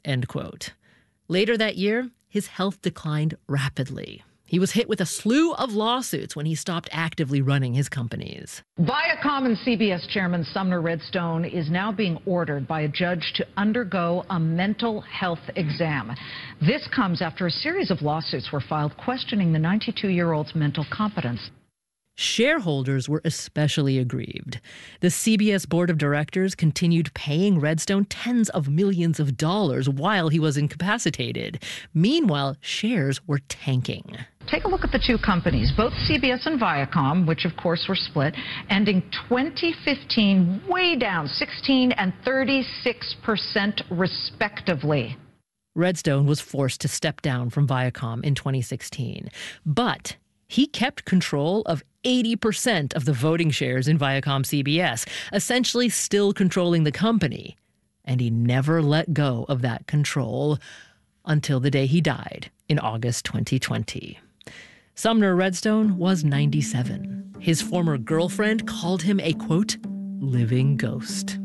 end quote. Later that year, his health declined rapidly. He was hit with a slew of lawsuits when he stopped actively running his companies. Viacom and CBS chairman Sumner Redstone is now being ordered by a judge to undergo a mental health exam. This comes after a series of lawsuits were filed questioning the 92-year-old's mental competence. Shareholders were especially aggrieved. The CBS board of directors continued paying Redstone tens of millions of dollars while he was incapacitated. Meanwhile, shares were tanking. Take a look at the two companies, both CBS and Viacom, which of course were split, ending 2015 way down 16 and 36% respectively. Redstone was forced to step down from Viacom in 2016, but he kept control of 80% of the voting shares in Viacom CBS, essentially still controlling the company. And he never let go of that control until the day he died in August 2020. Sumner Redstone was 97. His former girlfriend called him a, quote, living ghost.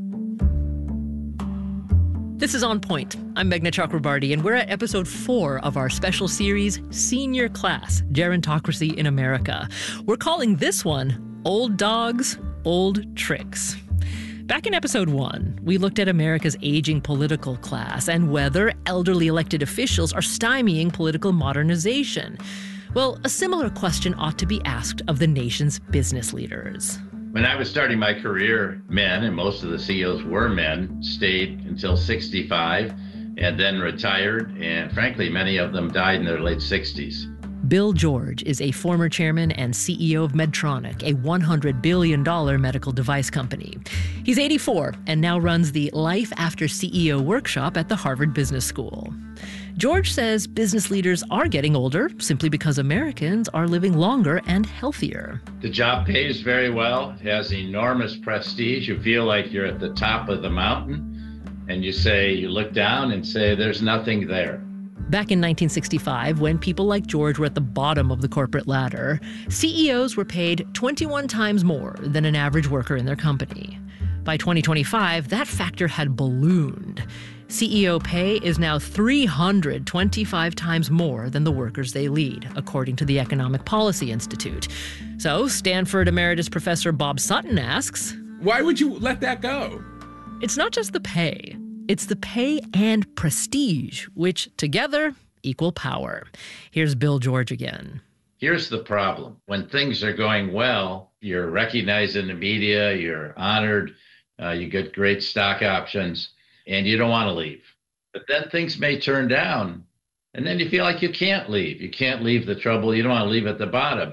This is On Point. I'm Meghna Chakrabarty, and we're at episode 4 of our special series, Senior Class, Gerontocracy in America. We're calling this one, Old Dogs, Old Tricks. Back in episode 1, we looked at America's aging political class and whether elderly elected officials are stymieing political modernization. Well, a similar question ought to be asked of the nation's business leaders. When I was starting my career, men, and most of the CEOs were men, stayed until 65 and then retired. And frankly, many of them died in their late 60s. Bill George is a former chairman and CEO of Medtronic, a $100 billion medical device company. He's 84 and now runs the Life After CEO workshop at the Harvard Business School. George says business leaders are getting older simply because Americans are living longer and healthier. The job pays very well, has enormous prestige. You feel like you're at the top of the mountain, and you look down and say, there's nothing there. Back in 1965, when people like George were at the bottom of the corporate ladder, CEOs were paid 21 times more than an average worker in their company. By 2025, that factor had ballooned. CEO pay is now 325 times more than the workers they lead, according to the Economic Policy Institute. So Stanford Emeritus Professor Bob Sutton asks, why would you let that go? It's not just the pay. It's the pay and prestige, which together equal power. Here's Bill George again. Here's the problem. When things are going well, you're recognized in the media, you're honored, you get great stock options, and you don't want to leave. But then things may turn down, and then you feel like you can't leave. You can't leave the trouble. You don't want to leave at the bottom.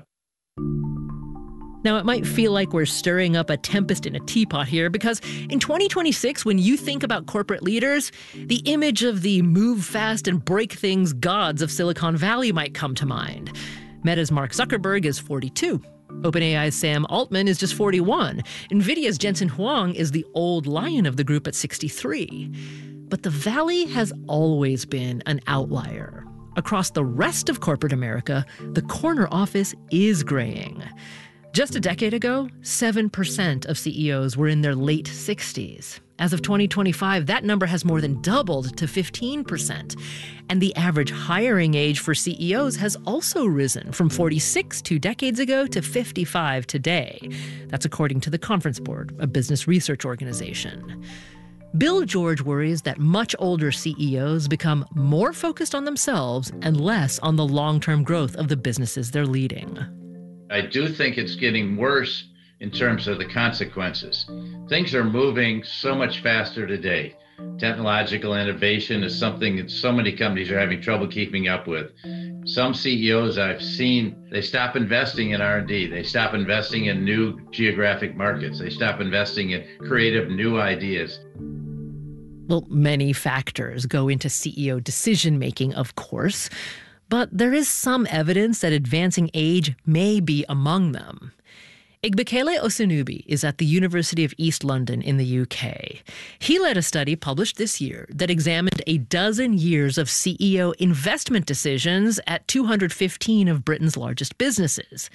Now, it might feel like we're stirring up a tempest in a teapot here, because in 2026, when you think about corporate leaders, the image of the move fast and break things gods of Silicon Valley might come to mind. Meta's Mark Zuckerberg is 42. OpenAI's Sam Altman is just 41. NVIDIA's Jensen Huang is the old lion of the group at 63. But the Valley has always been an outlier. Across the rest of corporate America, the corner office is graying. Just a decade ago, 7% of CEOs were in their late 60s. As of 2025, that number has more than doubled to 15%. And the average hiring age for CEOs has also risen from 46 2 decades ago to 55 today. That's according to the Conference Board, a business research organization. Bill George worries that much older CEOs become more focused on themselves and less on the long-term growth of the businesses they're leading. I do think it's getting worse in terms of the consequences. Things are moving so much faster today. Technological innovation is something that so many companies are having trouble keeping up with. Some CEOs I've seen, they stop investing in R&D. They stop investing in new geographic markets. They stop investing in creative new ideas. Well, many factors go into CEO decision-making, of course, but there is some evidence that advancing age may be among them. Igbekele Osunubi is at the University of East London in the UK. He led a study published this year that examined a dozen years of CEO investment decisions at 215 of Britain's largest businesses.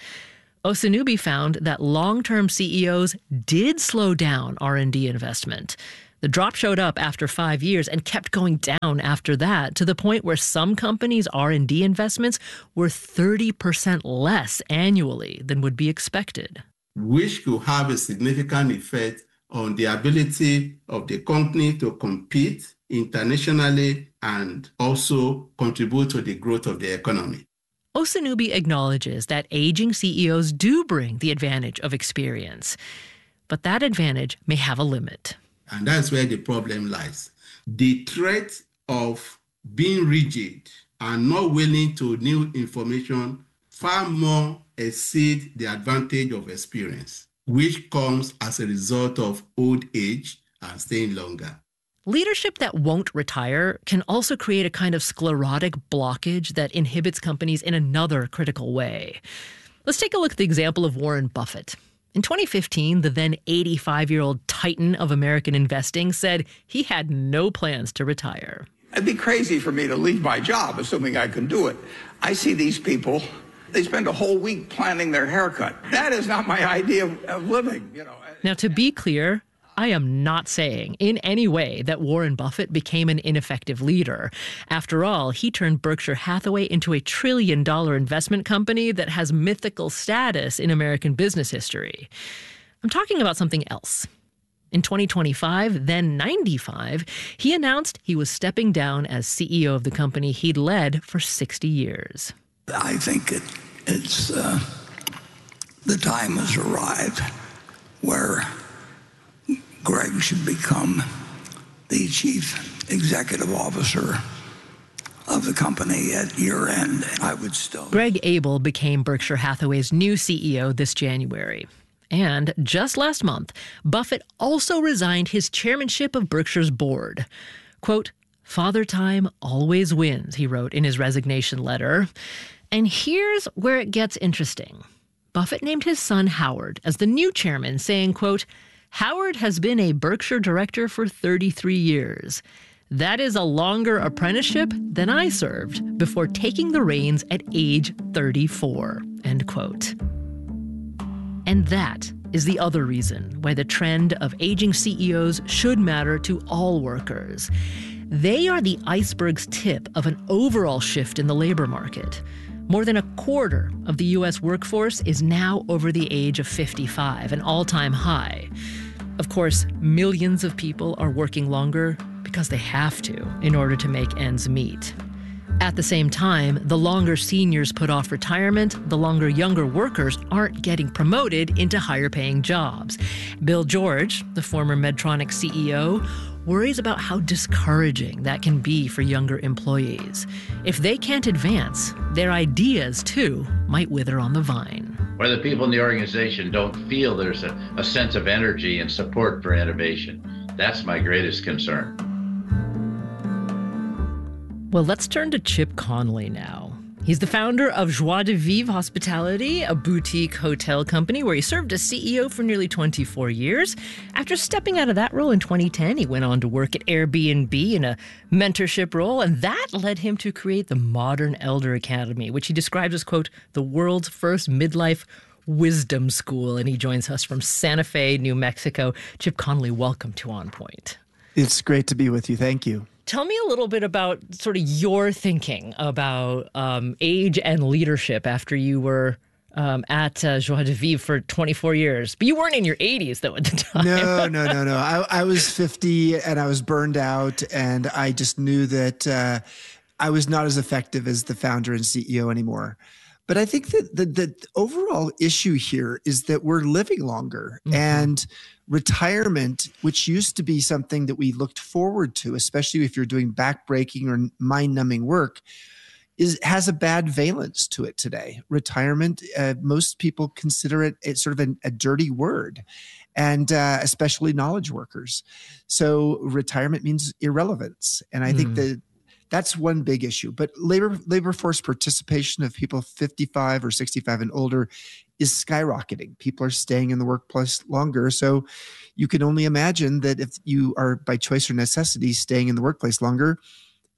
Osunubi found that long-term CEOs did slow down R&D investment, The drop showed up after 5 years and kept going down after that, to the point where some companies' R&D investments were 30% less annually than would be expected. Which could have a significant effect on the ability of the company to compete internationally and also contribute to the growth of the economy. Osanubi acknowledges that aging CEOs do bring the advantage of experience, but that advantage may have a limit. And that's where the problem lies. The threat of being rigid and not willing to new information far more exceed the advantage of experience, which comes as a result of old age and staying longer. Leadership that won't retire can also create a kind of sclerotic blockage that inhibits companies in another critical way. Let's take a look at the example of Warren Buffett. In 2015, the then 85-year-old titan of American investing said he had no plans to retire. It'd be crazy for me to leave my job, assuming I can do it. I see these people, they spend a whole week planning their haircut. That is not my idea of living, Now, to be clear, I am not saying in any way that Warren Buffett became an ineffective leader. After all, he turned Berkshire Hathaway into a $1 trillion investment company that has mythical status in American business history. I'm talking about something else. In 2025, then 95, he announced he was stepping down as CEO of the company he'd led for 60 years. I think it's the time has arrived where Greg should become the chief executive officer of the company at year end. I would still. Greg Abel became Berkshire Hathaway's new CEO this January. And just last month, Buffett also resigned his chairmanship of Berkshire's board. Quote, "Father Time always wins," he wrote in his resignation letter. And here's where it gets interesting. Buffett named his son Howard as the new chairman, saying, quote, "Howard has been a Berkshire director for 33 years. That is a longer apprenticeship than I served before taking the reins at age 34, end quote. And that is the other reason why the trend of aging CEOs should matter to all workers. They are the iceberg's tip of an overall shift in the labor market. More than a quarter of the U.S. workforce is now over the age of 55, an all-time high. Of course, millions of people are working longer because they have to in order to make ends meet. At the same time, the longer seniors put off retirement, the longer younger workers aren't getting promoted into higher-paying jobs. Bill George, the former Medtronic CEO, worries about how discouraging that can be for younger employees. If they can't advance, their ideas, too, might wither on the vine. Where the people in the organization don't feel there's a sense of energy and support for innovation. That's my greatest concern. Well, let's turn to Chip Conley now. He's the founder of Joie de Vivre Hospitality, a boutique hotel company where he served as CEO for nearly 24 years. After stepping out of that role in 2010, he went on to work at Airbnb in a mentorship role, and that led him to create the Modern Elder Academy, which he describes as, quote, the world's first midlife wisdom school. And he joins us from Santa Fe, New Mexico. Chip Conley, welcome to On Point. It's great to be with you. Thank you. Tell me a little bit about sort of your thinking about age and leadership after you were at Joie de Vivre for 24 years. But you weren't in your 80s, though, at the time. No. I was 50 and I was burned out, and I just knew that I was not as effective as the founder and CEO anymore. But I think that the overall issue here is that we're living longer, and retirement, which used to be something that we looked forward to, especially if you're doing backbreaking or mind-numbing work, has a bad valence to it today. Retirement, most people consider it sort of a dirty word, and especially knowledge workers. So retirement means irrelevance, and I think that that's one big issue. But labor force participation of people 55 or 65 and older is skyrocketing. People are staying in the workplace longer. So you can only imagine that if you are by choice or necessity staying in the workplace longer,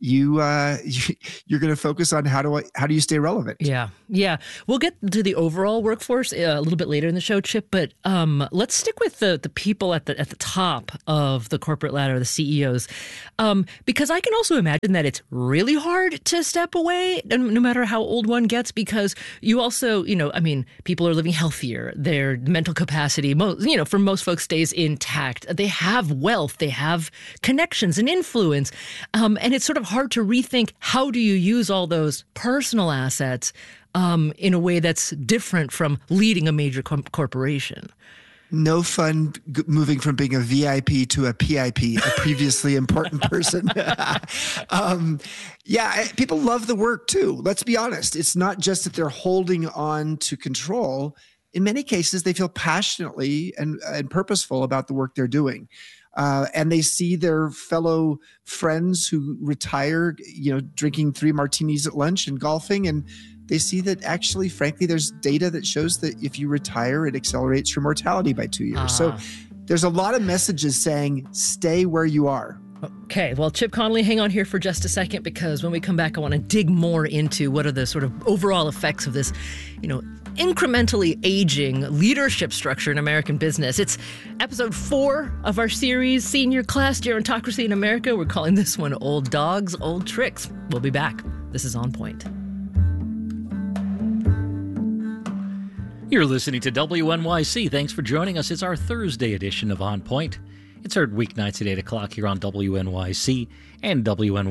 you're going to focus on how do you stay relevant? Yeah. We'll get to the overall workforce a little bit later in the show, Chip. But let's stick with the people at the top of the corporate ladder, the CEOs, because I can also imagine that it's really hard to step away, no matter how old one gets, because you also, people are living healthier. Their mental capacity, for most folks, stays intact. They have wealth. They have connections and influence, and it's sort of hard to rethink how do you use all those personal assets in a way that's different from leading a major corporation. No fun moving from being a VIP to a PIP, a previously important person. People love the work too. Let's be honest. It's not just that they're holding on to control. In many cases, they feel passionately and purposeful about the work they're doing. And they see their fellow friends who retire, drinking 3 martinis at lunch and golfing. And they see that actually, frankly, there's data that shows that if you retire, it accelerates your mortality by 2 years. So there's a lot of messages saying, stay where you are. Okay, well, Chip Conley, hang on here for just a second, because when we come back, I want to dig more into what are the sort of overall effects of this, incrementally aging leadership structure in American business. It's episode 4 of our series, Senior Class Gerontocracy in America. We're calling this one Old Dogs, Old Tricks. We'll be back. This is On Point. You're listening to WNYC. Thanks for joining us. It's our Thursday edition of On Point. It's heard weeknights at 8 o'clock here on WNYC and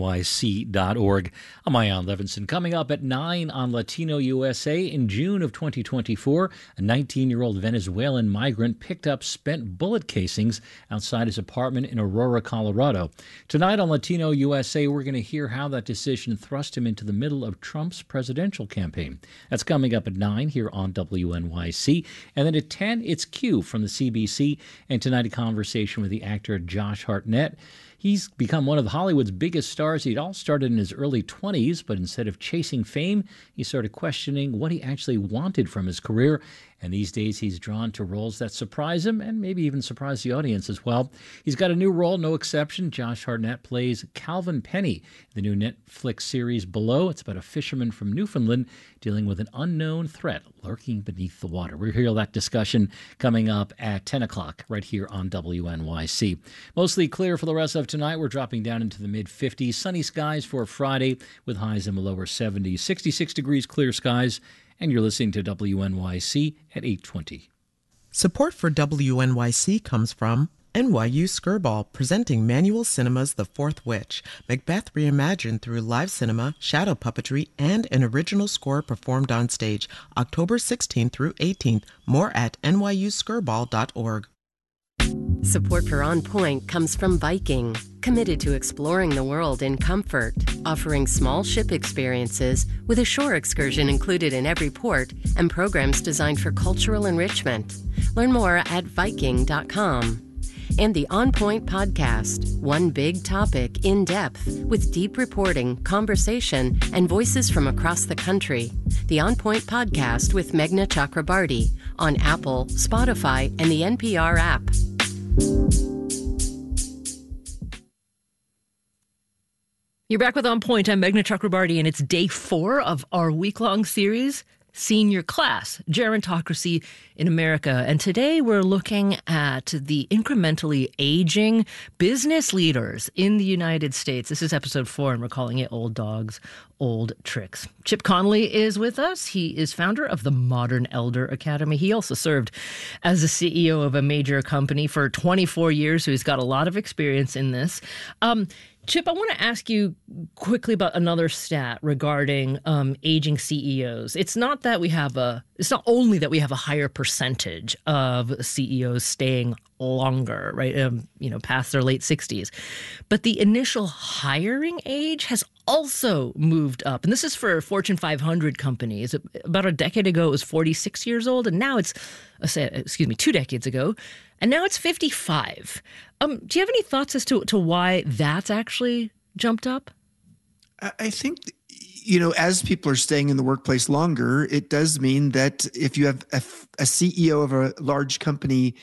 WNYC.org. I'm Ian Levinson. Coming up at 9 on Latino USA, in June of 2024, a 19-year-old Venezuelan migrant picked up spent bullet casings outside his apartment in Aurora, Colorado. Tonight on Latino USA, we're going to hear how that decision thrust him into the middle of Trump's presidential campaign. That's coming up at 9 here on WNYC. And then at 10, it's Q from the CBC, and tonight a conversation with the actor Josh Hartnett. He's become one of Hollywood's biggest stars. He'd all started in his early 20s, but instead of chasing fame, he started questioning what he actually wanted from his career. And these days, he's drawn to roles that surprise him and maybe even surprise the audience as well. He's got a new role, no exception. Josh Hartnett plays Calvin Penny, the new Netflix series Below. It's about a fisherman from Newfoundland dealing with an unknown threat lurking beneath the water. We'll hear that discussion coming up at 10 o'clock right here on WNYC. Mostly clear for the rest of tonight. We're dropping down into the mid-50s. Sunny skies for Friday with highs in the lower 70s. 66 degrees clear skies. And you're listening to WNYC at 8:20. Support for WNYC comes from NYU Skirball, presenting Manual Cinema's The Fourth Witch, Macbeth reimagined through live cinema, shadow puppetry, and an original score performed on stage, October 16th through 18th. More at nyuskirball.org. Support for On Point comes from Viking, committed to exploring the world in comfort, offering small ship experiences with a shore excursion included in every port and programs designed for cultural enrichment. Learn more at Viking.com. And the On Point podcast, one big topic in depth with deep reporting, conversation, and voices from across the country. The On Point podcast with Meghna Chakrabarty on Apple, Spotify, and the NPR app. You're back with On Point. I'm Meghna Chakrabarty, and it's day 4 of our week-long series, Senior Class Gerontocracy in America. And today we're looking at the incrementally aging business leaders in the United States. This is episode 4, and we're calling it Old Dogs, Old Tricks. Chip Conley is with us. He is founder of the Modern Elder Academy. He also served as the CEO of a major company for 24 years, so he's got a lot of experience in this. Chip, I want to ask you quickly about another stat regarding aging CEOs. It's not only that we have a higher percentage of CEOs staying longer, right? Past their late 60s, but the initial hiring age has also moved up. And this is for Fortune 500 companies. About a decade ago, it was 46 years old, and now it's, 2 decades ago, and now it's 55. Do you have any thoughts as to why that's actually jumped up? I think, as people are staying in the workplace longer, it does mean that if you have a CEO of a large company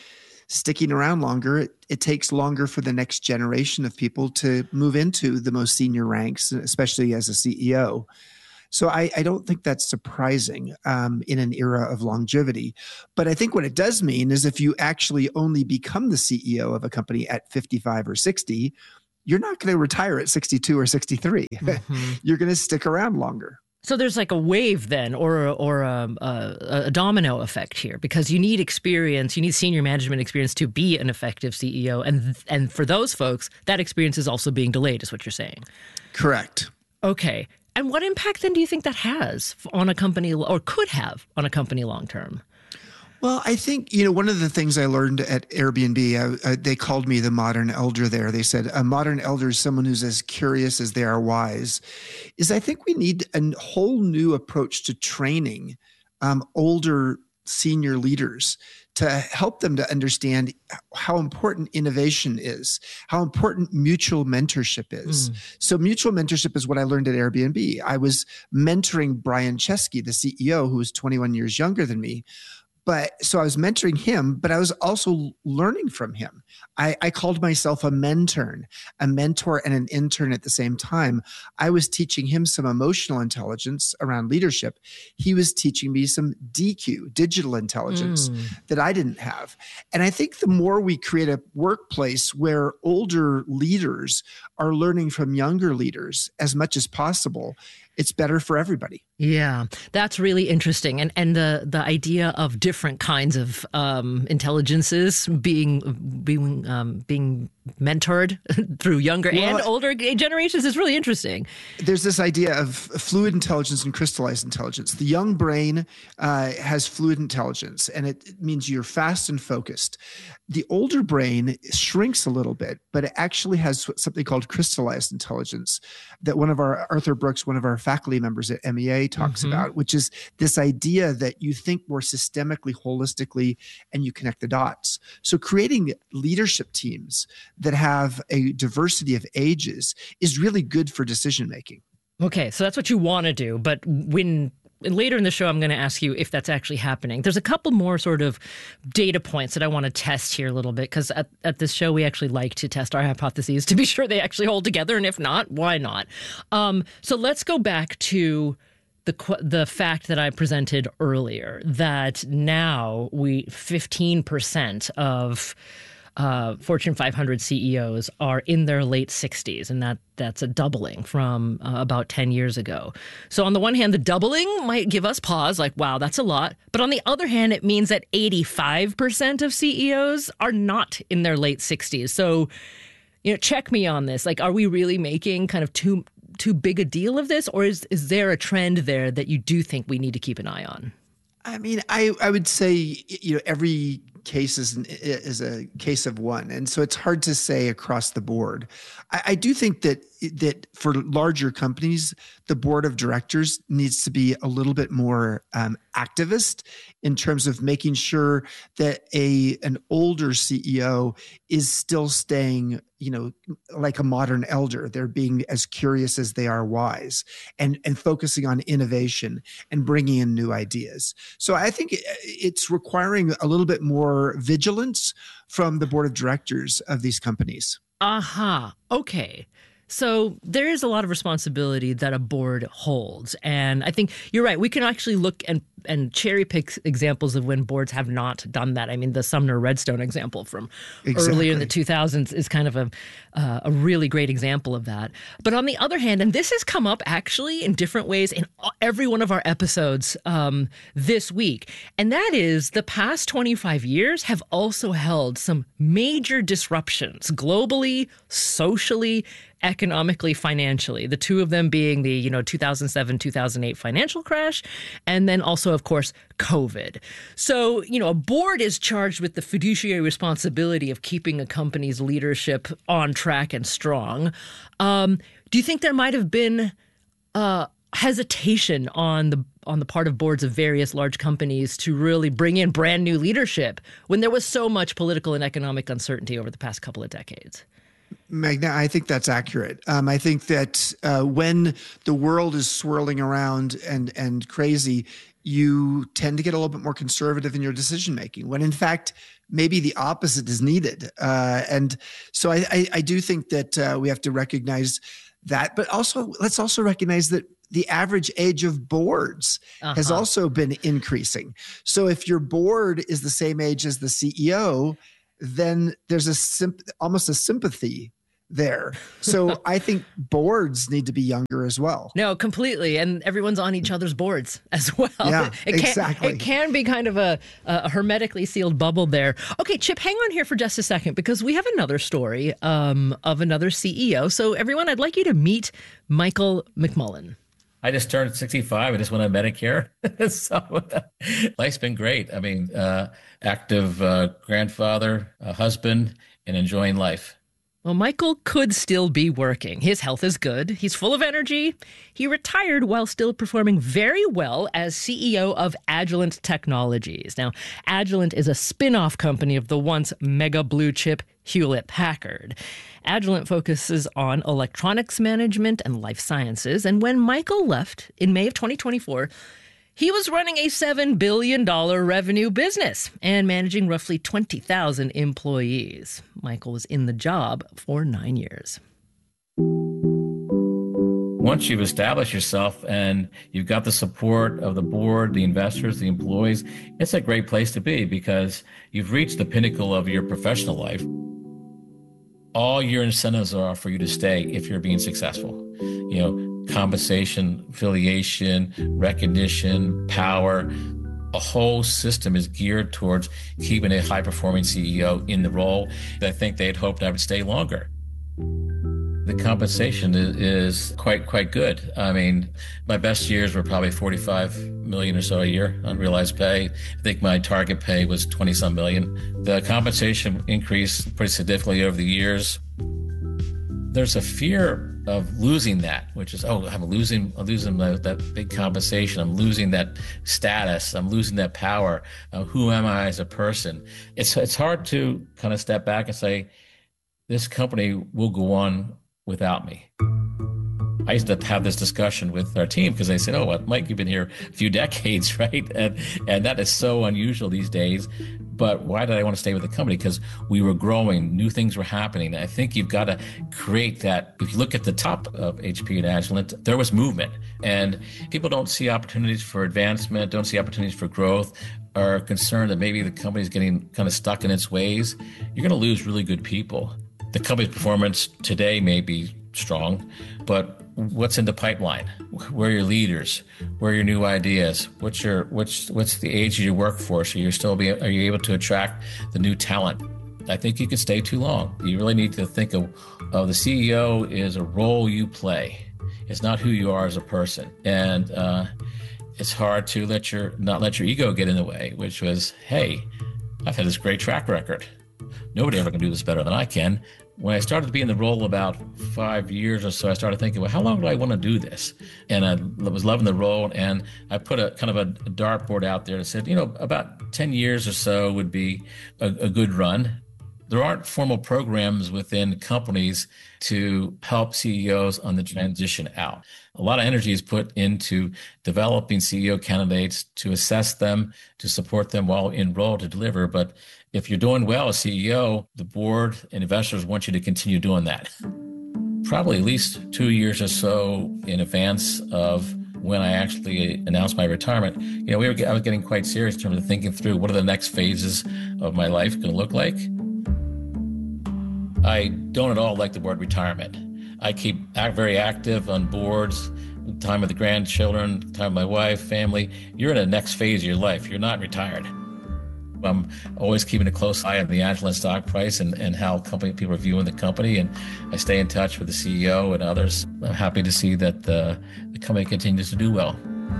sticking around longer, it takes longer for the next generation of people to move into the most senior ranks, especially as a CEO. So I don't think that's surprising in an era of longevity. But I think what it does mean is if you actually only become the CEO of a company at 55 or 60, you're not going to retire at 62 or 63. Mm-hmm. You're going to stick around longer. So there's like a wave then, or a domino effect here, because you need experience, you need senior management experience to be an effective CEO. And for those folks, that experience is also being delayed, is what you're saying. Correct. Okay. And what impact then do you think that has on a company, or could have on a company long term? Well, I think, one of the things I learned at Airbnb, they called me the modern elder there. They said a modern elder is someone who's as curious as they are wise. Is I think we need a whole new approach to training older senior leaders to help them to understand how important innovation is, how important mutual mentorship is. So mutual mentorship is what I learned at Airbnb. I was mentoring Brian Chesky, the CEO, who was 21 years younger than me. So I was mentoring him, but I was also learning from him. I called myself a mentor and an intern at the same time. I was teaching him some emotional intelligence around leadership. He was teaching me some DQ, digital intelligence, that I didn't have. And I think the more we create a workplace where older leaders are learning from younger leaders as much as possible, it's better for everybody. Yeah, that's really interesting. And the idea of different kinds of intelligences being mentored through younger and older generations is really interesting. There's this idea of fluid intelligence and crystallized intelligence. The young brain has fluid intelligence, and it means you're fast and focused. The older brain shrinks a little bit, but it actually has something called crystallized intelligence that Arthur Brooks, one of our faculty members at MEA, talks about, which is this idea that you think more systemically, holistically, and you connect the dots. So creating leadership teams that have a diversity of ages is really good for decision making. Okay, so that's what you want to do. But later in the show, I'm going to ask you if that's actually happening. There's a couple more sort of data points that I want to test here a little bit, because at this show, we actually like to test our hypotheses to be sure they actually hold together. And if not, why not? So let's go back to the fact that I presented earlier, that now 15% of Fortune 500 CEOs are in their late 60s, and that's a doubling from about 10 years ago. So on the one hand, the doubling might give us pause, like, wow, that's a lot. But on the other hand, it means that 85% of CEOs are not in their late 60s. So, check me on this. Like, are we really making kind of too big a deal of this, or is there a trend there that you do think we need to keep an eye on? I mean, I would say, every case is a case of one. And so it's hard to say across the board. I do think that for larger companies, the board of directors needs to be a little bit more activist in terms of making sure that an older CEO is still staying, like a modern elder. They're being as curious as they are wise, and focusing on innovation and bringing in new ideas. So I think it's requiring a little bit more vigilance from the board of directors of these companies. Aha. Okay. So there is a lot of responsibility that a board holds. And I think you're right. We can actually look and cherry pick examples of when boards have not done that. I mean, the Sumner Redstone example from earlier in the 2000s is kind of a really great example of that. But on the other hand, and this has come up actually in different ways in every one of our episodes this week, and that is the past 25 years have also held some major disruptions globally, socially, economically, financially, the two of them being the 2007-2008 financial crash, and then also, of course, COVID. So, a board is charged with the fiduciary responsibility of keeping a company's leadership on track and strong. Do you think there might have been hesitation on the part of boards of various large companies to really bring in brand new leadership when there was so much political and economic uncertainty over the past couple of decades? Magna, I think that's accurate. I think that when the world is swirling around and crazy, you tend to get a little bit more conservative in your decision making, when in fact maybe the opposite is needed. And so I do think that we have to recognize that, but also let's also recognize that the average age of boards has also been increasing. So if your board is the same age as the CEO, then there's almost a sympathy there. So I think boards need to be younger as well. No, completely. And everyone's on each other's boards as well. Yeah, exactly. It can be kind of a hermetically sealed bubble there. Okay, Chip, hang on here for just a second, because we have another story of another CEO. So everyone, I'd like you to meet Michael McMullen. I just turned 65. I just went on Medicare. So life's been great. I mean, active grandfather, husband, and enjoying life. Well, Michael could still be working. His health is good. He's full of energy. He retired while still performing very well as CEO of Agilent Technologies. Now, Agilent is a spin-off company of the once mega blue chip Hewlett-Packard. Agilent focuses on electronics management and life sciences. And when Michael left in May of 2024, he was running a $7 billion revenue business and managing roughly 20,000 employees. Michael was in the job for 9 years. Once you've established yourself and you've got the support of the board, the investors, the employees, it's a great place to be because you've reached the pinnacle of your professional life. All your incentives are for you to stay if you're being successful. You know, compensation, affiliation, recognition, power. A whole system is geared towards keeping a high-performing CEO in the role. I think they'd hoped I would stay longer. The compensation is quite good. I mean, my best years were probably $45 million or so a year unrealized pay. I think my target pay was 20-some million. The compensation increased pretty significantly over the years. There's a fear of losing that, which is, I'm losing that big compensation. I'm losing that status. I'm losing that power. Who am I as a person? It's hard to kind of step back and say, this company will go on without me. I used to have this discussion with our team because they said, Mike, you've been here a few decades, right? And that is so unusual these days. But why did I want to stay with the company? Because we were growing, new things were happening. I think you've got to create that. If you look at the top of HP and Agilent, there was movement. And people don't see opportunities for advancement, don't see opportunities for growth, are concerned that maybe the company's getting kind of stuck in its ways. You're going to lose really good people. The company's performance today may be strong, but what's in the pipeline? Where are your leaders? Where are your new ideas? What's the age of your workforce? Are you able to attract the new talent? I think you could stay too long. You really need to think of the CEO is a role you play. It's not who you are as a person. And it's hard to not let your ego get in the way, which was, hey, I've had this great track record. Nobody ever can do this better than I can. When I started to be in the role about 5 years or so, I started thinking, how long do I want to do this? And I was loving the role, and I put a kind of a dartboard out there that said, about 10 years or so would be a good run. There aren't formal programs within companies to help CEOs on the transition out. A lot of energy is put into developing CEO candidates, to assess them, to support them while in role to deliver. But if you're doing well as CEO, the board and investors want you to continue doing that. Probably at least 2 years or so in advance of when I actually announced my retirement, I was getting quite serious in terms of thinking through what are the next phases of my life going to look like. I don't at all like the word retirement. I keep very active on boards, time with the grandchildren, time with my wife, family. You're in the next phase of your life. You're not retired. I'm always keeping a close eye on the Agilent stock price and how people are viewing the company, and I stay in touch with the CEO and others. I'm happy to see that the company continues to do well.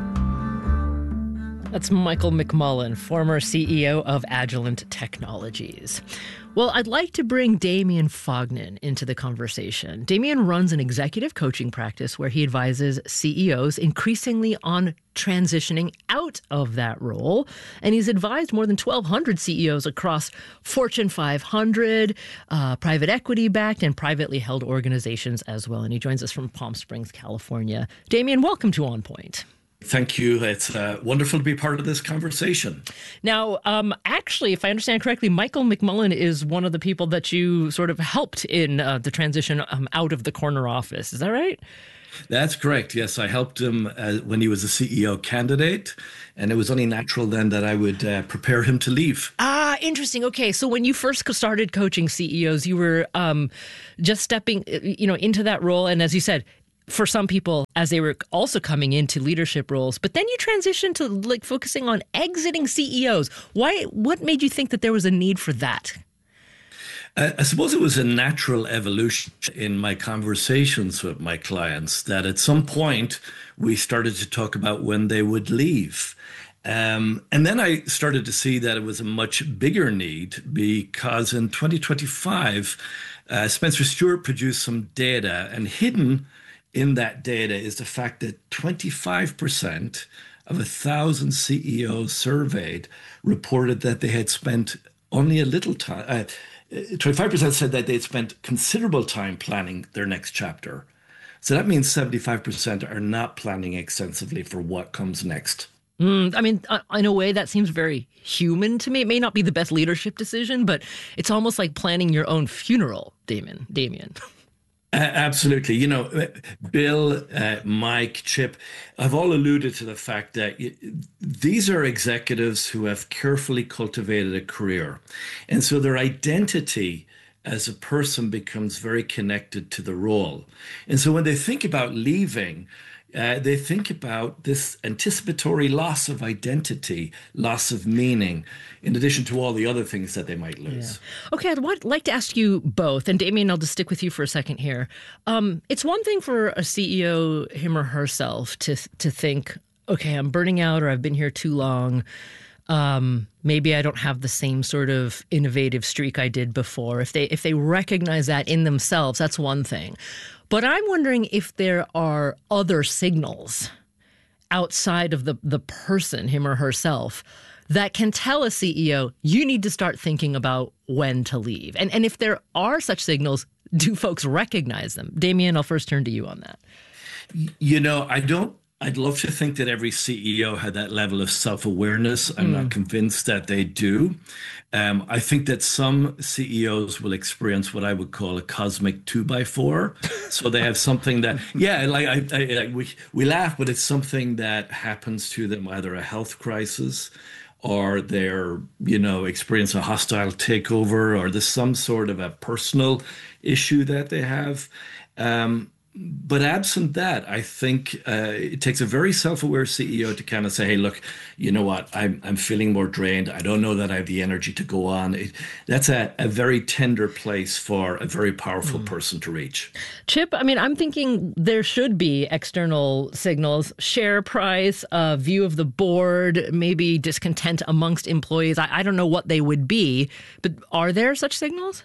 That's Michael McMullen, former CEO of Agilent Technologies. Well, I'd like to bring Damien Fognan into the conversation. Damien runs an executive coaching practice where he advises CEOs increasingly on transitioning out of that role. And he's advised more than 1,200 CEOs across Fortune 500, private equity-backed, and privately held organizations as well. And he joins us from Palm Springs, California. Damien, welcome to On Point. Thank you. It's wonderful to be part of this conversation. Now, actually, if I understand correctly, Michael McMullen is one of the people that you sort of helped in the transition out of the corner office. Is that right? That's correct. Yes, I helped him when he was a CEO candidate, and it was only natural then that I would prepare him to leave. Ah, interesting. Okay, so when you first started coaching CEOs, you were just stepping, into that role, and as you said, for some people, as they were also coming into leadership roles, but then you transitioned to focusing on exiting CEOs. Why? What made you think that there was a need for that? I suppose it was a natural evolution in my conversations with my clients that at some point we started to talk about when they would leave. And then I started to see that it was a much bigger need because in 2025, Spencer Stuart produced some data, and hidden in that data is the fact that 25% of 1,000 CEOs surveyed reported that they had spent only a little time. 25% said that they'd spent considerable time planning their next chapter. So that means 75% are not planning extensively for what comes next. In a way, that seems very human to me. It may not be the best leadership decision, but it's almost like planning your own funeral, Damien. Absolutely. Bill, Mike, Chip, I've all alluded to the fact that these are executives who have carefully cultivated a career. And so their identity as a person becomes very connected to the role. And so when they think about leaving, they think about this anticipatory loss of identity, loss of meaning, in addition to all the other things that they might lose. Yeah. Okay, I'd like to ask you both, and Damien, I'll just stick with you for a second here. It's one thing for a CEO, him or herself, to think, okay, I'm burning out, or I've been here too long. Maybe I don't have the same sort of innovative streak I did before. If they recognize that in themselves, that's one thing. But I'm wondering if there are other signals outside of the person, him or herself, that can tell a CEO, you need to start thinking about when to leave. And if there are such signals, do folks recognize them? Damien, I'll first turn to you on that. I'd love to think that every CEO had that level of self-awareness. I'm not convinced that they do. I think that some CEOs will experience what I would call a cosmic 2x4. So they have something that, we laugh, but it's something that happens to them, either a health crisis or they're, experience a hostile takeover, or there's some sort of a personal issue that they have. But absent that, I think it takes a very self-aware CEO to kind of say, hey, look, you know what? I'm feeling more drained. I don't know that I have the energy to go on. That's a very tender place for a very powerful person to reach. Chip, I'm thinking there should be external signals, share price, view of the board, maybe discontent amongst employees. I don't know what they would be, but are there such signals?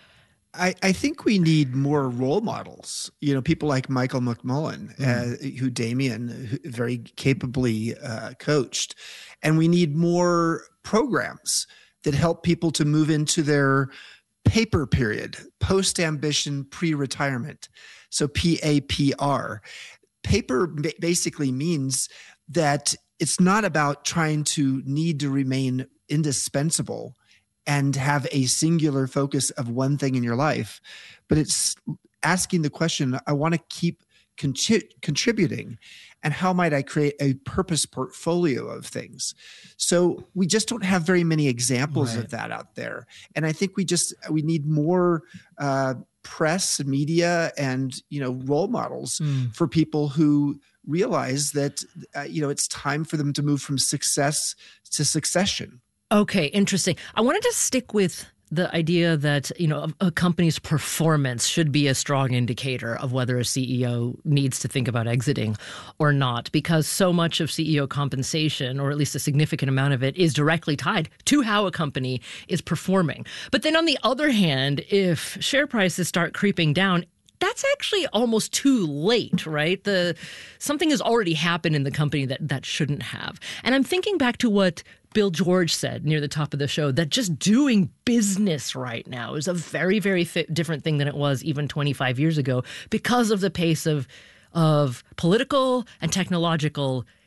I think we need more role models, people like Michael McMullen, who Damien very capably coached. And we need more programs that help people to move into their paper period, post-ambition, pre-retirement. So PAPR. Paper basically means that it's not about trying to need to remain indispensable and have a singular focus of one thing in your life, but it's asking the question, I want to keep contributing, and how might I create a purpose portfolio of things? So we just don't have very many examples of that out there. And I think we need more press, media, and, role models for people who realize that, it's time for them to move from success to succession. Okay, interesting. I wanted to stick with the idea that, a company's performance should be a strong indicator of whether a CEO needs to think about exiting or not, because so much of CEO compensation, or at least a significant amount of it, is directly tied to how a company is performing. But then on the other hand, if share prices start creeping down, that's actually almost too late, right? Something has already happened in the company that shouldn't have. And I'm thinking back to what Bill George said near the top of the show, that just doing business right now is a very, very different thing than it was even 25 years ago, because of the pace of political and technological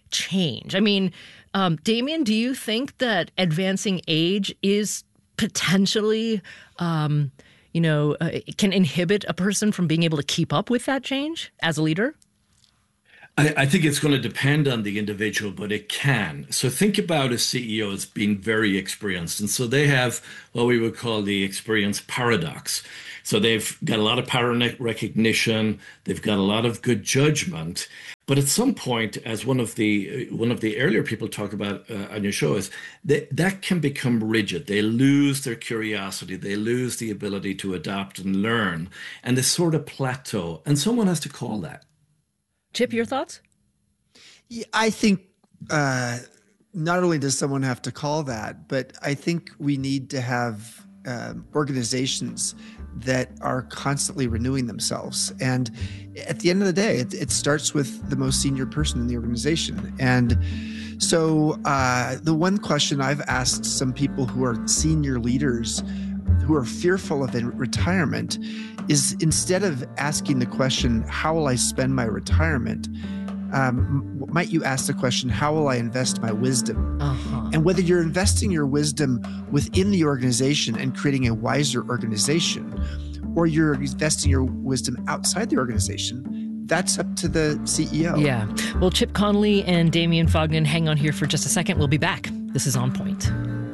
change? I mean, Damien, do you think that advancing age is potentially, can inhibit a person from being able to keep up with that change as a leader? I think it's going to depend on the individual, but it can. So think about a CEO as being very experienced. And so they have what we would call the experience paradox. So they've got a lot of pattern recognition. They've got a lot of good judgment. But at some point, as one of the earlier people talk about on your show, is that can become rigid. They lose their curiosity. They lose the ability to adapt and learn. And they sort of plateau. And someone has to call that. Chip, your thoughts? Yeah, I think not only does someone have to call that, but I think we need to have organizations that are constantly renewing themselves. And at the end of the day, it starts with the most senior person in the organization. And so the one question I've asked some people who are senior leaders who are fearful of retirement is, instead of asking the question, how will I spend my retirement? Might you ask the question, how will I invest my wisdom? And whether you're investing your wisdom within the organization and creating a wiser organization, or you're investing your wisdom outside the organization, that's up to the CEO. Yeah. Well, Chip Conley and Damien Fogden, hang on here for just a second. We'll be back. This is On Point.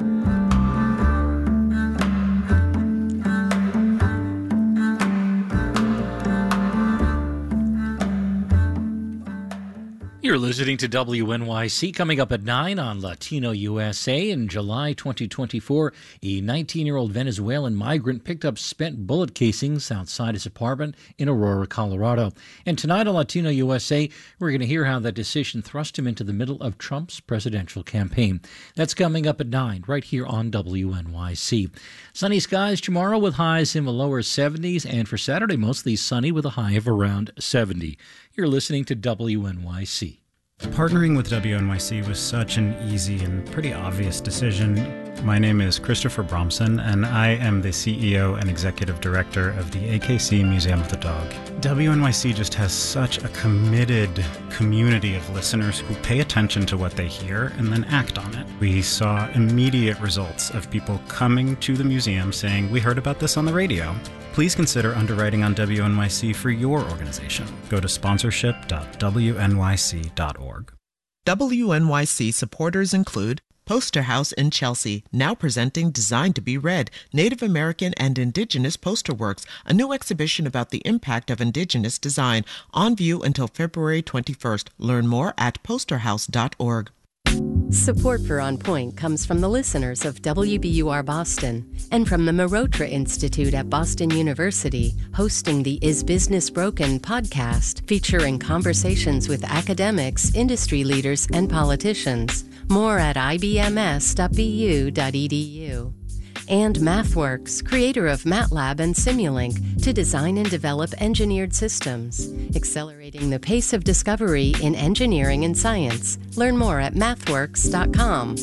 You're listening to WNYC. Coming up at 9 on Latino USA. In July 2024, a 19-year-old Venezuelan migrant picked up spent bullet casings outside his apartment in Aurora, Colorado. And tonight on Latino USA, we're going to hear how that decision thrust him into the middle of Trump's presidential campaign. That's coming up at 9 right here on WNYC. Sunny skies tomorrow with highs in the lower 70s, and for Saturday, mostly sunny with a high of around 70. You're listening to WNYC. Partnering with WNYC was such an easy and pretty obvious decision. My name is Christopher Bromson, and I am the CEO and Executive Director of the AKC Museum of the Dog. WNYC just has such a committed community of listeners who pay attention to what they hear and then act on it. We saw immediate results of people coming to the museum saying, "We heard about this on the radio." Please consider underwriting on WNYC for your organization. Go to sponsorship.wnyc.org. WNYC supporters include Poster House in Chelsea, now presenting Designed to be Read, Native American and Indigenous Poster Works, a new exhibition about the impact of Indigenous design, on view until February 21st. Learn more at posterhouse.org. Support for On Point comes from the listeners of WBUR Boston and from the Marotra Institute at Boston University, hosting the Is Business Broken podcast, featuring conversations with academics, industry leaders, and politicians. More at ibms.bu.edu. And MathWorks, creator of MATLAB and Simulink, to design and develop engineered systems, accelerating the pace of discovery in engineering and science. Learn more at mathworks.com.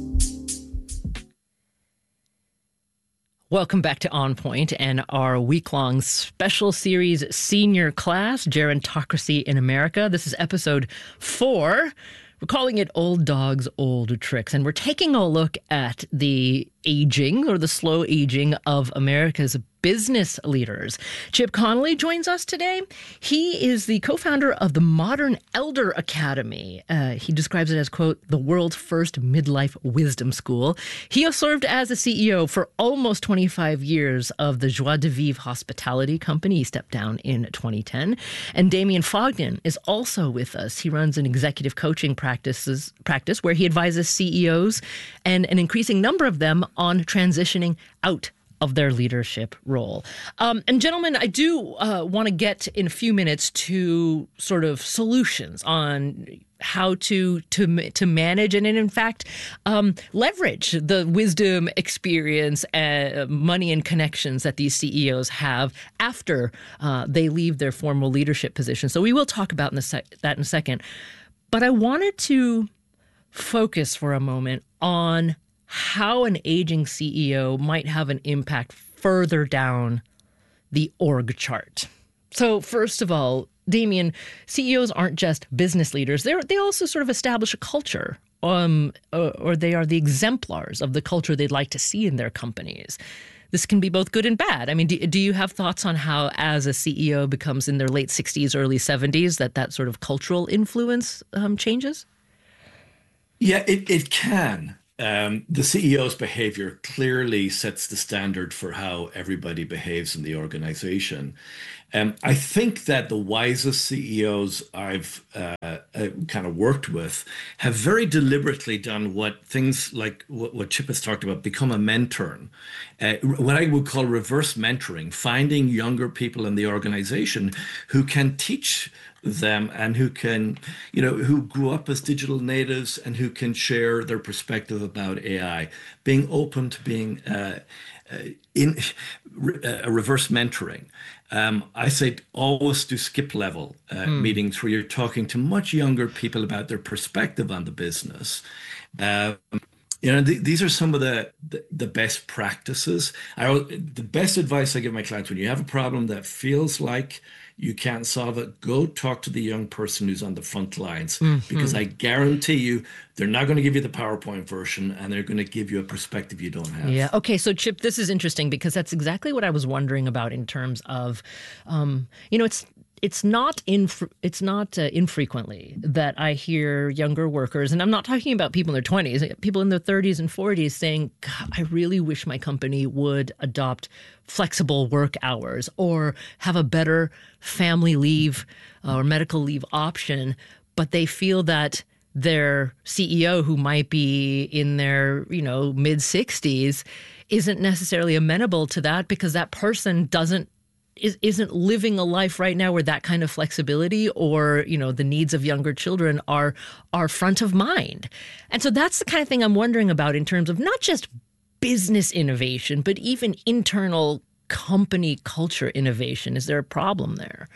Welcome back to On Point and our week-long special series, Senior Class, Gerontocracy in America. This is episode 4. We're calling it Old Dogs, Old Tricks, and we're taking a look at the aging or the slow aging of America's business leaders. Chip Conley joins us today. He is the co-founder of the Modern Elder Academy. He describes it as, quote, the world's first midlife wisdom school. He has served as a CEO for almost 25 years of the Joie de Vivre Hospitality Company. He stepped down in 2010. And Damien Fogden is also with us. He runs an executive coaching practice where he advises CEOs and an increasing number of them on transitioning out of their leadership role. And gentlemen, I do want to get in a few minutes to sort of solutions on how to manage and in fact leverage the wisdom, experience, money, and connections that these CEOs have after they leave their formal leadership position. So we will talk about that in a second. But I wanted to focus for a moment on how an aging CEO might have an impact further down the org chart. So first of all, Damien, CEOs aren't just business leaders. They also sort of establish a culture, or they are the exemplars of the culture they'd like to see in their companies. This can be both good and bad. I mean, do you have thoughts on how, as a CEO becomes in their late 60s, early 70s, that sort of cultural influence changes? Yeah, it can. The CEO's behavior clearly sets the standard for how everybody behaves in the organization. I think that the wisest CEOs I've kind of worked with have very deliberately done things like what Chip has talked about, become a mentor. What I would call reverse mentoring, finding younger people in the organization who can teach them and who can, who grew up as digital natives and who can share their perspective about AI, being open to being in reverse mentoring. I say always do skip level meetings where you're talking to much younger people about their perspective on the business. These are some of the best practices. The best advice I give my clients: when you have a problem that feels like you can't solve it, go talk to the young person who's on the front lines, because I guarantee you they're not going to give you the PowerPoint version, and they're going to give you a perspective you don't have. Yeah. Okay. So, Chip, this is interesting because that's exactly what I was wondering about in terms of, it's not infrequently that I hear younger workers, and I'm not talking about people in their 20s, people in their 30s and 40s saying, God, I really wish my company would adopt flexible work hours or have a better family leave or medical leave option. But they feel that their CEO, who might be in their, mid 60s, isn't necessarily amenable to that because that person isn't living a life right now where that kind of flexibility or, the needs of younger children are front of mind. And so that's the kind of thing I'm wondering about in terms of not just business innovation, but even internal company culture innovation. Is there a problem there?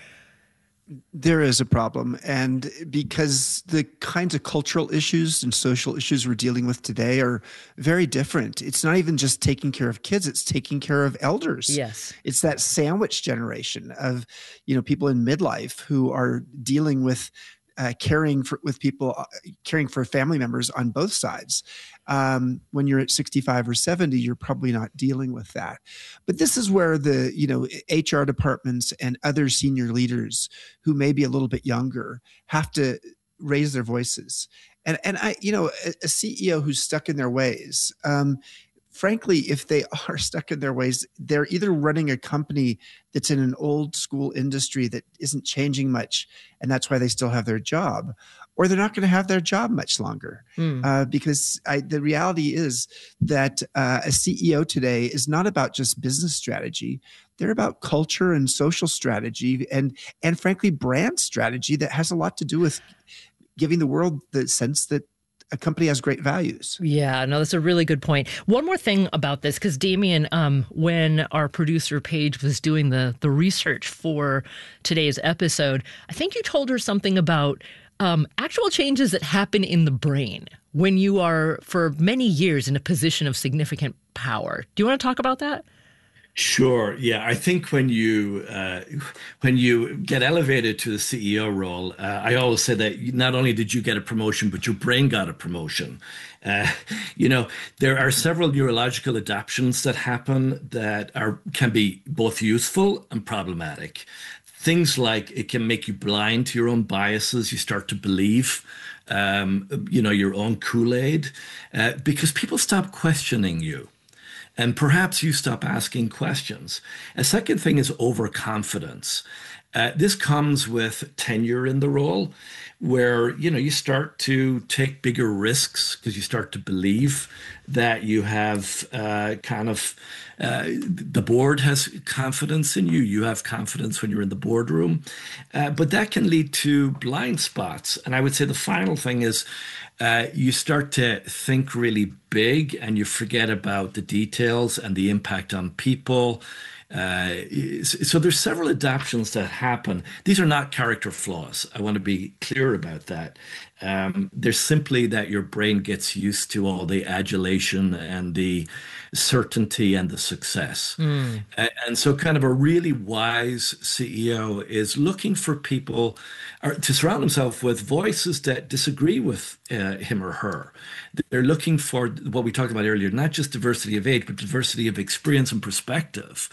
There is a problem. And because the kinds of cultural issues and social issues we're dealing with today are very different. It's not even just taking care of kids, it's taking care of elders. Yes. It's that sandwich generation of, people in midlife who are dealing with caring for family members on both sides. When you're at 65 or 70, you're probably not dealing with that. But this is where the, HR departments and other senior leaders who may be a little bit younger have to raise their voices. And I, a CEO who's stuck in their ways, frankly, if they are stuck in their ways, they're either running a company that's in an old school industry that isn't changing much, and that's why they still have their job, or they're not going to have their job much longer. Because the reality is that a CEO today is not about just business strategy. They're about culture and social strategy and frankly, brand strategy that has a lot to do with giving the world the sense that a company has great values. Yeah, no, that's a really good point. One more thing about this, because Damien, when our producer Paige was doing the research for today's episode, I think you told her something about actual changes that happen in the brain when you are for many years in a position of significant power. Do you want to talk about that? Sure. Yeah, I think when you get elevated to the CEO role, I always say that not only did you get a promotion, but your brain got a promotion. There are several neurological adaptations that happen that can be both useful and problematic. Things like it can make you blind to your own biases. You start to believe, your own Kool-Aid, because people stop questioning you. And perhaps you stop asking questions. A second thing is overconfidence. This comes with tenure in the role where, you start to take bigger risks because you start to believe that you have the board has confidence in you. You have confidence when you're in the boardroom. But that can lead to blind spots. And I would say the final thing is you start to think really big and you forget about the details and the impact on people. So there's several adaptations that happen. These are not character flaws. I want to be clear about that. They're simply that your brain gets used to all the adulation and the certainty and the success. And so kind of a really wise CEO is looking for people to surround himself with voices that disagree with him or her. They're looking for what we talked about earlier, not just diversity of age, but diversity of experience and perspective.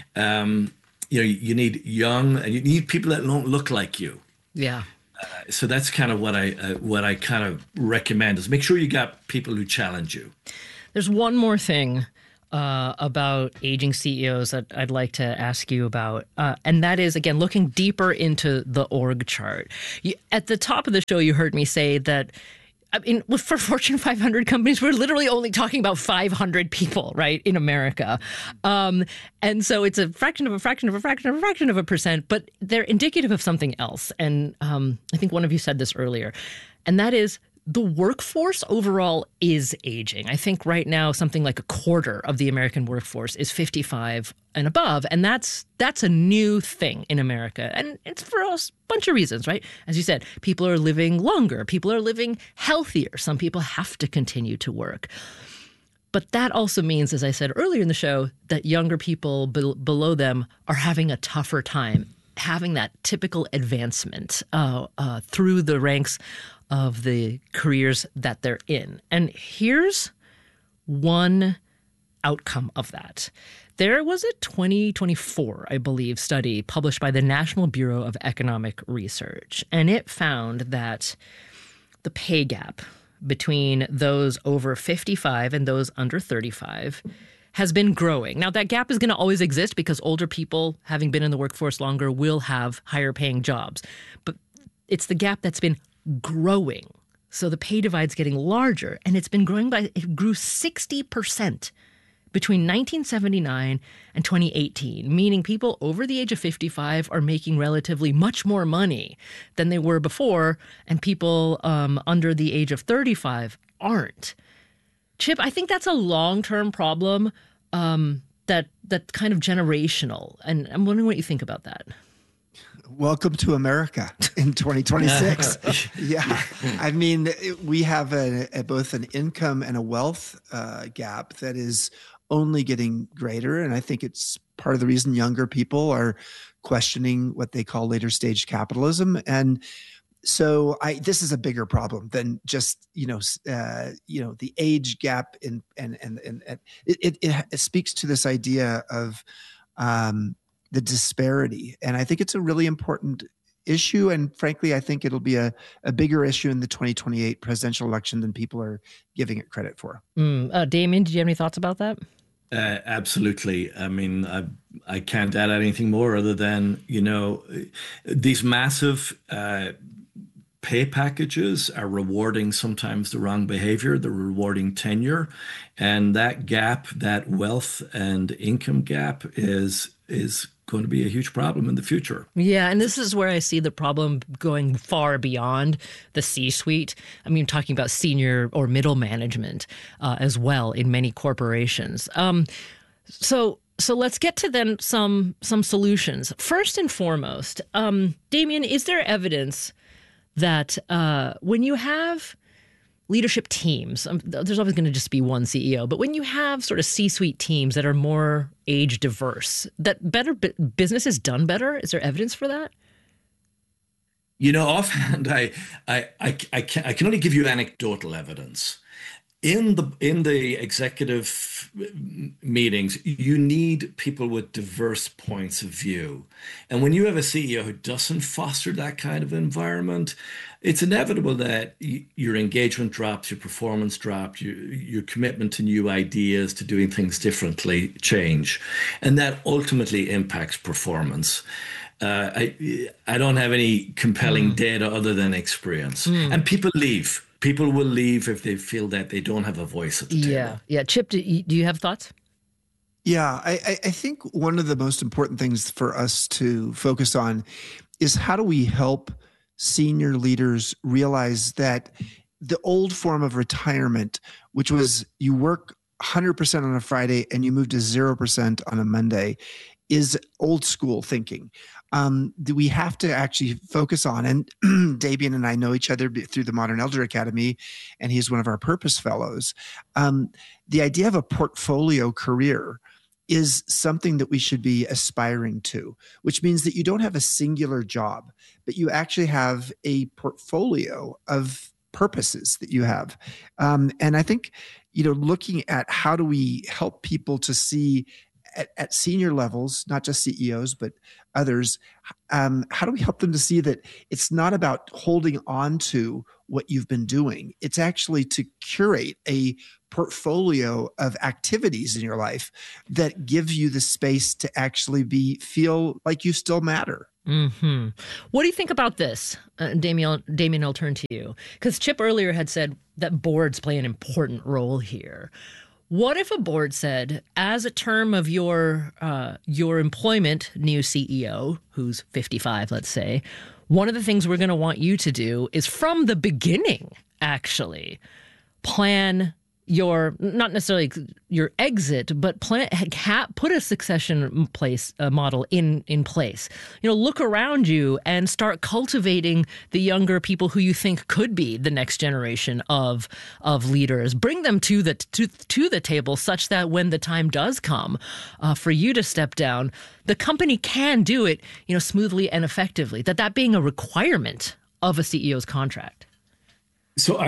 You need young, and you need people that don't look like you. Yeah. So that's kind of what I kind of recommend is make sure you got people who challenge you. There's one more thing about aging CEOs that I'd like to ask you about, and that is, again, looking deeper into the org chart. At the top of the show, you heard me say that, I mean, for Fortune 500 companies, we're literally only talking about 500 people, right, in America. And so it's a fraction of a fraction of a fraction of a fraction of a percent, but they're indicative of something else. And I think one of you said this earlier, and that is the workforce overall is aging. I think right now something like a quarter of the American workforce is 55 and above, and that's a new thing in America. And it's for a bunch of reasons, right? As you said, people are living longer, people are living healthier. Some people have to continue to work. But that also means, as I said earlier in the show, that younger people below them are having a tougher time having that typical advancement through the ranks of the careers that they're in. And here's one outcome of that. There was a 2024, I believe, study published by the National Bureau of Economic Research, and it found that the pay gap between those over 55 and those under 35 has been growing. Now, that gap is going to always exist because older people, having been in the workforce longer, will have higher paying jobs. But it's the gap that's been growing. So the pay divide's getting larger, and it grew 60% between 1979 and 2018, meaning people over the age of 55 are making relatively much more money than they were before, and people under the age of 35 aren't. Chip, I think that's a long-term problem that's kind of generational, and I'm wondering what you think about that. Welcome to America in 2026. Yeah. I mean, we have both an income and a wealth gap that is only getting greater. And I think it's part of the reason younger people are questioning what they call later stage capitalism. And so this is a bigger problem than just, the age gap and it speaks to this idea of, the disparity. And I think it's a really important issue. And frankly, I think it'll be a bigger issue in the 2028 presidential election than people are giving it credit for. Damien, did you have any thoughts about that? Absolutely. I mean, I can't add anything more other than, these massive pay packages are rewarding sometimes the wrong behavior. They're rewarding tenure. And that gap, that wealth and income gap is going to be a huge problem in the future. Yeah, and this is where I see the problem going far beyond the C-suite. I mean, talking about senior or middle management as well in many corporations. So let's get to then some solutions. First and foremost, Damien, is there evidence that when you have leadership teams, there's always going to just be one CEO, but when you have sort of C-suite teams that are more age diverse, that better business is done better? Is there evidence for that? Offhand, I can only give you anecdotal evidence. In the executive meetings, you need people with diverse points of view. And when you have a CEO who doesn't foster that kind of environment, it's inevitable that your engagement drops, your performance drops, your commitment to new ideas, to doing things differently change. And that ultimately impacts performance. I don't have any compelling data other than experience. And people leave. People will leave if they feel that they don't have a voice at the table. Yeah. Chip, do you have thoughts? Yeah, I think one of the most important things for us to focus on is how do we help senior leaders realize that the old form of retirement, which was you work 100% on a Friday and you move to 0% on a Monday, is old school thinking. We have to actually focus on, and Damien and I know each other through the Modern Elder Academy, and he's one of our Purpose Fellows. The idea of a portfolio career is something that we should be aspiring to, which means that you don't have a singular job, but you actually have a portfolio of purposes that you have. And I think, looking at how do we help people to see at senior levels, not just CEOs, but others, how do we help them to see that it's not about holding on to what you've been doing? It's actually to curate a portfolio of activities in your life that give you the space to actually feel like you still matter. Mm-hmm. What do you think about this, Damien? I'll turn to you, because Chip earlier had said that boards play an important role here. What if a board said, as a term of your employment, new CEO, who's 55, let's say, one of the things we're going to want you to do is from the beginning, actually, plan your, not necessarily your exit, but put a succession model in place. Look around you and start cultivating the younger people who you think could be the next generation of leaders. Bring them to the table such that when the time does come for you to step down, the company can do it, smoothly and effectively. That being a requirement of a CEO's contract. So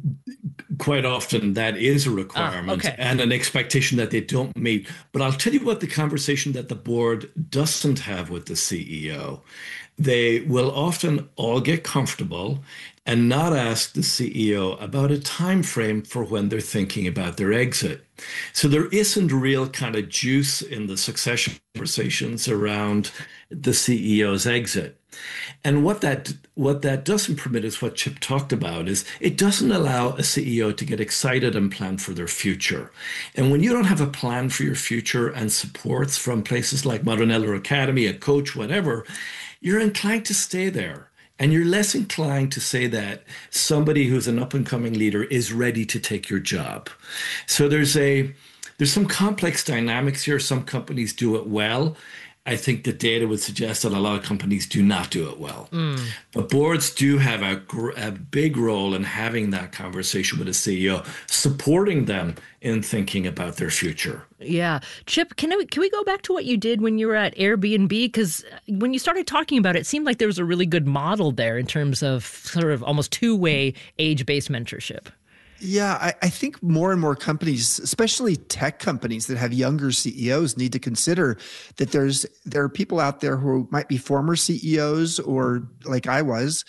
quite often that is a requirement and an expectation that they don't meet. But I'll tell you what the conversation that the board doesn't have with the CEO. They will often all get comfortable and not ask the CEO about a time frame for when they're thinking about their exit. So there isn't real kind of juice in the succession conversations around the CEO's exit. And what that doesn't permit is what Chip talked about, is it doesn't allow a CEO to get excited and plan for their future. And when you don't have a plan for your future and supports from places like Modern Elder Academy, a coach, whatever, you're inclined to stay there. And you're less inclined to say that somebody who's an up-and-coming leader is ready to take your job. So there's some complex dynamics here. Some companies do it well. I think the data would suggest that a lot of companies do not do it well. But boards do have a big role in having that conversation with a CEO, supporting them in thinking about their future. Yeah. Chip, can we go back to what you did when you were at Airbnb? Because when you started talking about it, it seemed like there was a really good model there in terms of sort of almost two-way age-based mentorship. Yeah, I think more and more companies, especially tech companies that have younger CEOs, need to consider that there are people out there who might be former CEOs or like I was,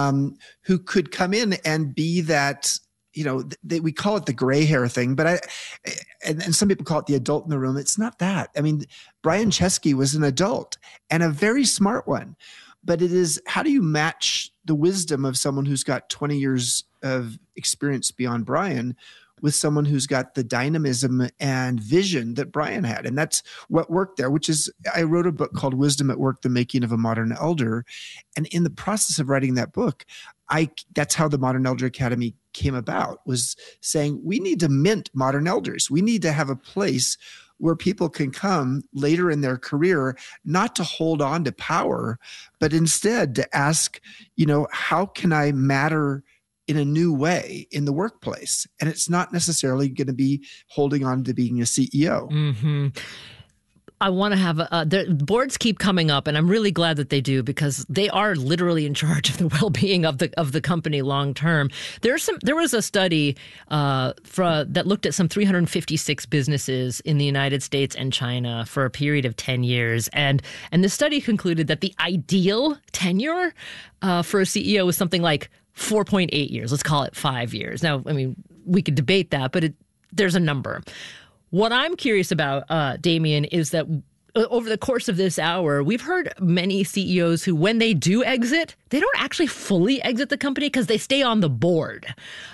who could come in and be that, we call it the gray hair thing, but and some people call it the adult in the room. It's not that. I mean, Brian Chesky was an adult and a very smart one, but it is, how do you match the wisdom of someone who's got 20 years of experience beyond Brian with someone who's got the dynamism and vision that Brian had? And that's what worked there, which is, I wrote a book called Wisdom at Work, The Making of a Modern Elder. And in the process of writing that book, that's how the Modern Elder Academy came about, was saying we need to mint modern elders. We need to have a place where people can come later in their career, not to hold on to power, but instead to ask, how can I matter in a new way in the workplace? And it's not necessarily going to be holding on to being a CEO. Mm-hmm. I want to have the boards keep coming up, and I'm really glad that they do, because they are literally in charge of the well-being of the company long term. There was a study that looked at some 356 businesses in the United States and China for a period of 10 years, and the study concluded that the ideal tenure for a CEO was something like 4.8 years. Let's call it 5 years. Now, I mean, we could debate that, but there's a number. What I'm curious about, Damien, is that over the course of this hour, we've heard many CEOs who, when they do exit, they don't actually fully exit the company because they stay on the board.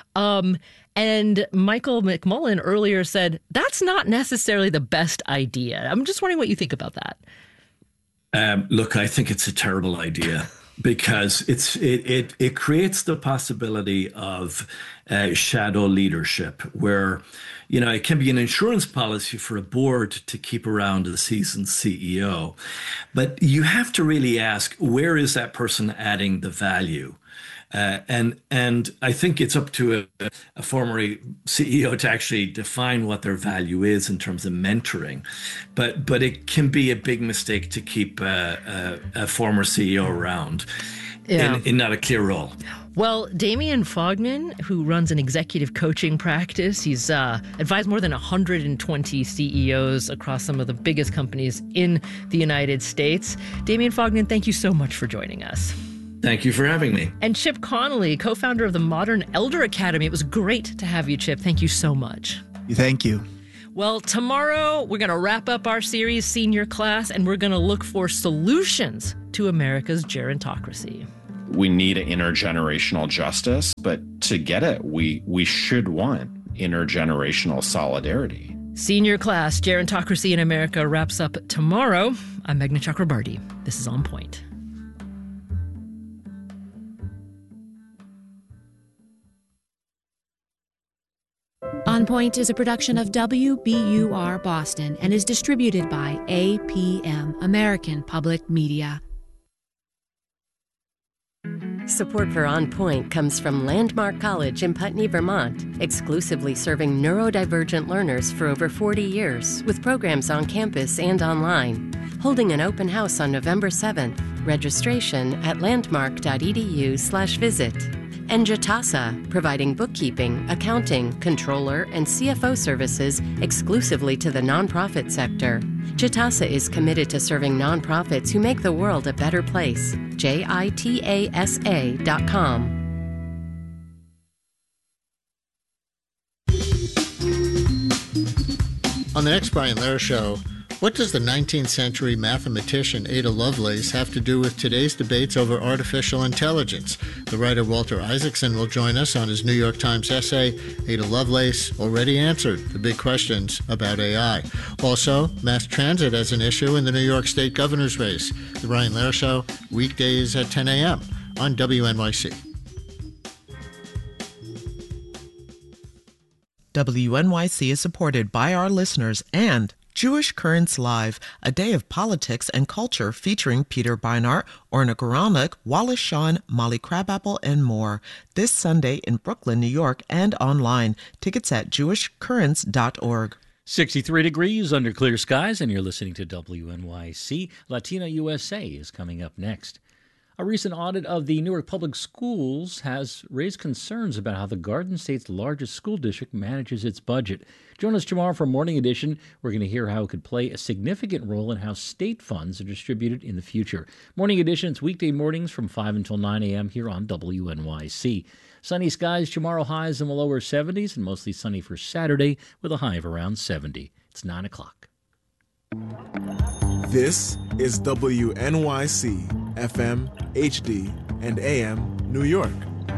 And Michael McMullen earlier said that's not necessarily the best idea. I'm just wondering what you think about that. Look, I think it's a terrible idea. because it creates the possibility of shadow leadership where, it can be an insurance policy for a board to keep around a seasoned CEO, but you have to really ask, where is that person adding the value? And I think it's up to a former CEO to actually define what their value is in terms of mentoring. But it can be a big mistake to keep a former CEO around in not a clear role. Well, Damian Fogman, who runs an executive coaching practice, he's advised more than 120 CEOs across some of the biggest companies in the United States. Damian Fogman, thank you so much for joining us. Thank you for having me. And Chip Connolly, co-founder of the Modern Elder Academy. It was great to have you, Chip. Thank you so much. Thank you. Well, tomorrow we're going to wrap up our series, Senior Class, and we're going to look for solutions to America's gerontocracy. We need intergenerational justice, but to get it, we should want intergenerational solidarity. Senior Class, Gerontocracy in America wraps up tomorrow. I'm Meghna Chakrabarti. This is On Point. On Point is a production of WBUR Boston and is distributed by APM, American Public Media. Support for On Point comes from Landmark College in Putney, Vermont, exclusively serving neurodivergent learners for over 40 years with programs on campus and online. Holding an open house on November 7th. Registration at landmark.edu/visit. And Jitasa, providing bookkeeping, accounting, controller, and CFO services exclusively to the nonprofit sector. Jitasa is committed to serving nonprofits who make the world a better place. JITASA.com. On the next Brian Lehrer Show, what does the 19th century mathematician Ada Lovelace have to do with today's debates over artificial intelligence? The writer Walter Isaacson will join us on his New York Times essay, Ada Lovelace Already Answered the Big Questions About AI. Also, mass transit as an issue in the New York State governor's race. The Brian Lehrer Show, weekdays at 10 a.m. on WNYC. WNYC is supported by our listeners and Jewish Currents Live, a day of politics and culture featuring Peter Beinart, Orna Guralnick, Wallace Shawn, Molly Crabapple, and more. This Sunday in Brooklyn, New York, and online. Tickets at jewishcurrents.org. 63 degrees under clear skies, and you're listening to WNYC. Latino USA is coming up next. A recent audit of the Newark Public Schools has raised concerns about how the Garden State's largest school district manages its budget. Join us tomorrow for Morning Edition. We're going to hear how it could play a significant role in how state funds are distributed in the future. Morning Edition, it's weekday mornings from 5 until 9 a.m. here on WNYC. Sunny skies tomorrow, highs in the lower 70s, and mostly sunny for Saturday with a high of around 70. It's 9 o'clock. This is WNYC, FM, HD, and AM, New York.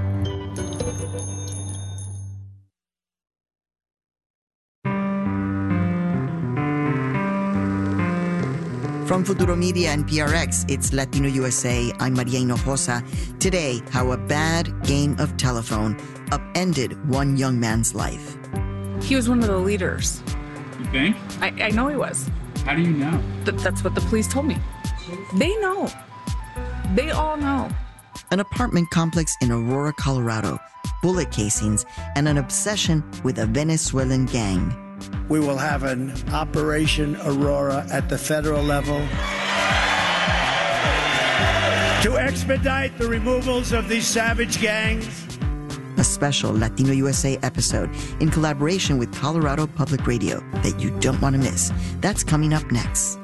From Futuro Media and PRX, it's Latino USA. I'm Maria Hinojosa. Today, how a bad game of telephone upended one young man's life. He was one of the leaders. You think? I know he was. How do you know? That's what the police told me. They know. They all know. An apartment complex in Aurora, Colorado, bullet casings, and an obsession with a Venezuelan gang. We will have an Operation Aurora at the federal level to expedite the removals of these savage gangs. A special Latino USA episode in collaboration with Colorado Public Radio that you don't want to miss. That's coming up next.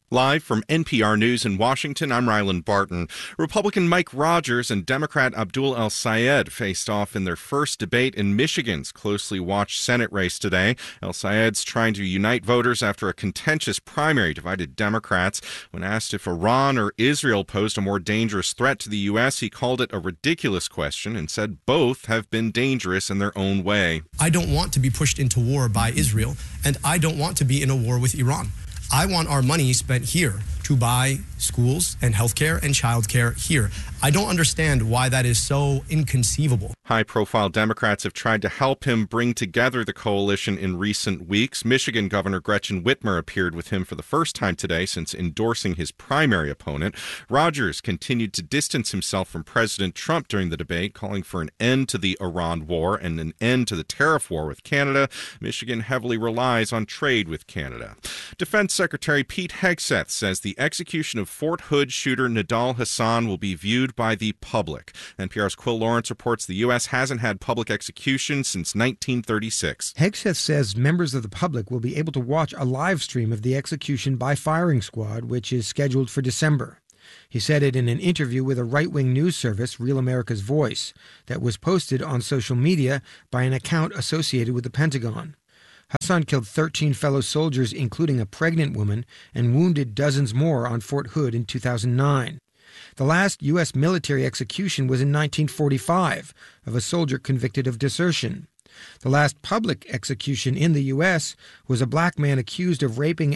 Live from NPR News in Washington, I'm Ryland Barton. Republican Mike Rogers and Democrat Abdul El-Sayed faced off in their first debate in Michigan's closely watched Senate race today. El-Sayed's trying to unite voters after a contentious primary divided Democrats. When asked if Iran or Israel posed a more dangerous threat to the U.S., he called it a ridiculous question and said both have been dangerous in their own way. I don't want to be pushed into war by Israel, and I don't want to be in a war with Iran. I want our money spent here to buy schools and healthcare and childcare here. I don't understand why that is so inconceivable. High-profile Democrats have tried to help him bring together the coalition in recent weeks. Michigan Governor Gretchen Whitmer appeared with him for the first time today since endorsing his primary opponent. Rogers continued to distance himself from President Trump during the debate, calling for an end to the Iran war and an end to the tariff war with Canada. Michigan heavily relies on trade with Canada. Defense Secretary Pete Hegseth says the execution of Fort Hood shooter Nidal Hasan will be viewed by the public. NPR's Quill Lawrence reports the U.S. hasn't had public execution since 1936. Hegseth says members of the public will be able to watch a live stream of the execution by firing squad, which is scheduled for December. He said it in an interview with a right-wing news service, Real America's Voice, that was posted on social media by an account associated with the Pentagon. Hasan killed 13 fellow soldiers, including a pregnant woman, and wounded dozens more on Fort Hood in 2009. The last U.S. military execution was in 1945 of a soldier convicted of desertion. The last public execution in the U.S. was a black man accused of raping